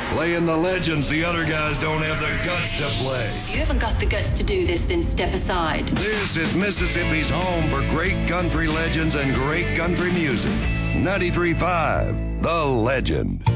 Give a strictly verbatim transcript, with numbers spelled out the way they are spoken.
Playing the legends the other guys don't have the guts to play. If you haven't got the guts to do this, then step aside. This is Mississippi's home for great country legends and great country music. ninety-three point five, The Legend.